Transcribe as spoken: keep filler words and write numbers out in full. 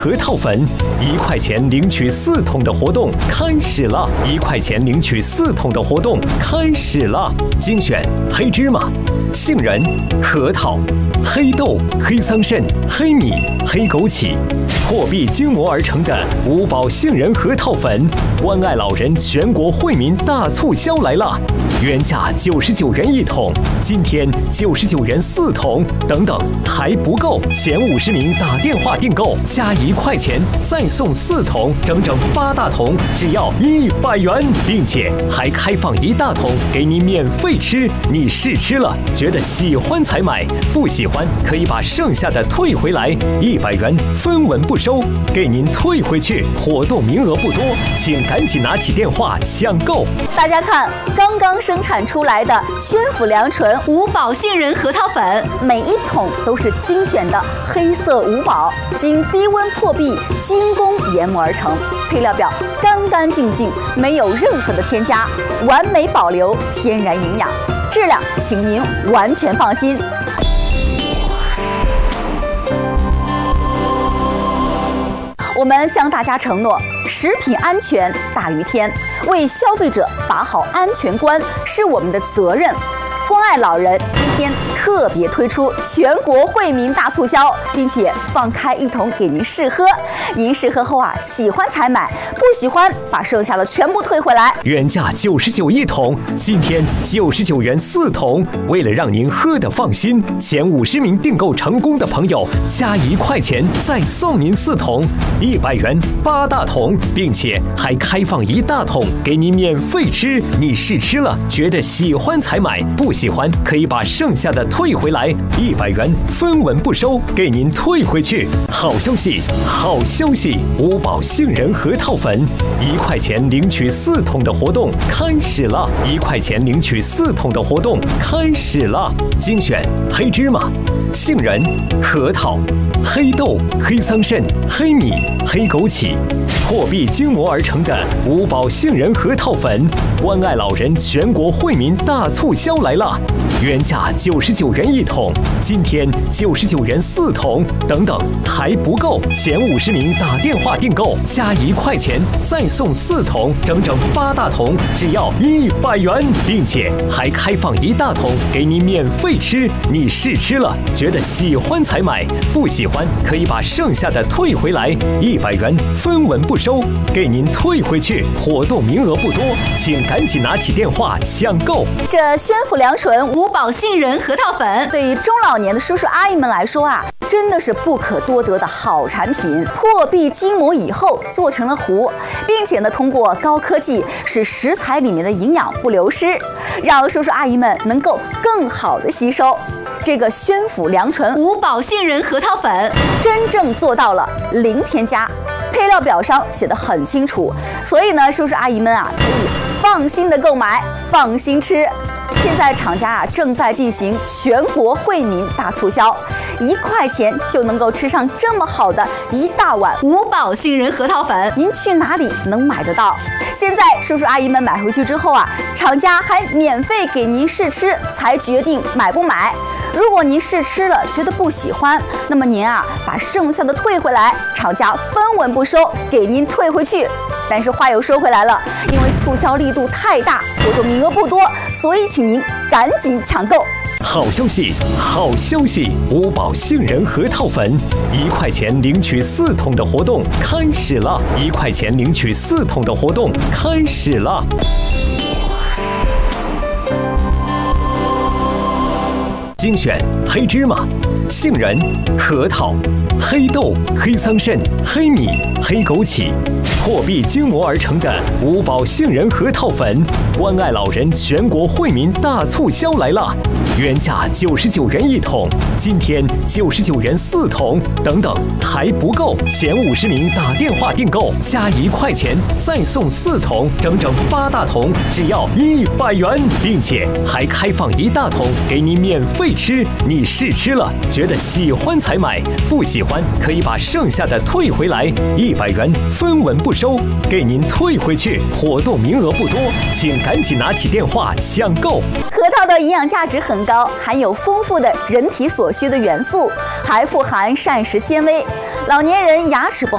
核桃粉一块钱领取四桶的活动开始了！一块钱领取四桶的活动开始了！精选黑芝麻、杏仁、核桃、黑豆、黑桑葚、黑米、黑枸杞，货币精磨而成的五宝杏仁核桃粉，关爱老人全国惠民大促销来了！原价九十九元一桶，今天九十九元四桶，等等还不够，前五十名打电话订购加一块钱再送四桶，整整八大桶，只要一百元，并且还开放一大桶给您免费吃。你试吃了，觉得喜欢才买，不喜欢可以把剩下的退回来，一百元分文不收，给您退回去。活动名额不多，请赶紧拿起电话抢购。 大家看，刚刚生产出来的宣府良醇五宝杏仁核桃粉，每一桶都是精选的黑色五宝，经低温破壁精工研磨而成，配料表干干净净，没有任何的添加，完美保留天然营养，质量请您完全放心。我们向大家承诺，食品安全大于天，为消费者把好安全关是我们的责任。关爱老人今天特别推出全国惠民大促销，并且放开一桶给您试喝。您试喝后啊，喜欢才买，不喜欢把剩下的全部退回来。 原价九十九一桶，今天九十九元四桶。为了让您喝得放心，前五十名订购成功的朋友加一块钱再送您四桶，一百元八大桶，并且还开放一大桶给您免费吃。你试吃了，觉得喜欢才买，不喜欢可以把剩下的退回来，一百元分文不收，给您退回去。好消息，好消息！五宝杏仁核桃粉一块钱领取四桶的活动开始了！一块钱领取四桶的活动开始了！精选黑芝麻、杏仁、核桃、黑豆、黑桑葚、黑米、黑枸杞，货币精磨而成的五宝杏仁核桃粉，关爱老人全国惠民大促销来了！原价九十九元一桶，今天九十九元四桶，等等还不够，前五十名打电话订购加一块钱再送四桶，整整八大桶，只要一百元，并且还开放一大桶给您免费吃。你试吃了，觉得喜欢才买，不喜欢可以把剩下的退回来，一百元分文不收，给您退回去。活动名额不多，请赶紧拿起电话抢购。 这宣府良醇五宝杏仁核桃粉，对于中老年的叔叔阿姨们来说啊，真的是不可多得的好产品。破壁精磨以后做成了糊，并且呢，通过高科技使食材里面的营养不流失，让叔叔阿姨们能够更好的吸收。这个宣府良醇五宝杏仁核桃粉真正做到了零添加，配料表上写得很清楚，所以呢，叔叔阿姨们啊可以放心的购买，放心吃。现在厂家啊正在进行全国惠民大促销，一块钱就能够吃上这么好的一大碗五宝杏仁核桃粉，您去哪里能买得到？现在叔叔阿姨们买回去之后啊，厂家还免费给您试吃，才决定买不买。如果您试吃了觉得不喜欢，那么您啊把剩下的退回来，厂家分文不收，给您退回去。但是话又说回来了，因为促销力度太大，活动名额不多，所以请您赶紧抢购。 好消息，好消息！五宝杏仁核桃粉一块钱领取四桶的活动开始了！一块钱领取四桶的活动开始了！精选黑芝麻、杏仁、核桃、黑豆、黑桑葚、黑米、黑枸杞，货币精磨而成的五宝杏仁核桃粉，关爱老人全国惠民大促销来了！原价九十九元一桶，今天九十九元四桶，等等还不够，前五十名打电话订购加一块钱再送四桶，整整八大桶，只要一百元，并且还开放一大桶给您免费吃。你试吃了，觉得喜欢才买，不喜欢可以把剩下的退回来，一百元分文不收，给您退回去。活动名额不多，请赶紧拿起电话抢购。 核桃的营养价值很高，含有丰富的人体所需的元素，还富含膳食纤维。老年人牙齿不